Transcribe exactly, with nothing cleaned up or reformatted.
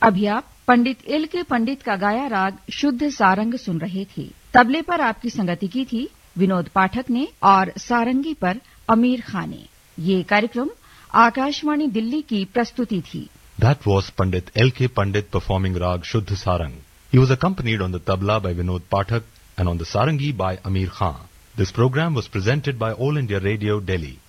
अभी आप पंडित एल के पंडित का गाया राग शुद्ध सारंग सुन रहे थे। तबले पर आपकी संगति की थी विनोद पाठक ने और सारंगी पर अमीर खान ने। ये कार्यक्रम आकाशवाणी दिल्ली की प्रस्तुति थी। That was Pandit L K Pandit performing Rag Shuddh Sarang. He was accompanied on the tabla by Vinod Pathak and on the sarangi by Amir Khan. This program was presented by All India Radio, Delhi.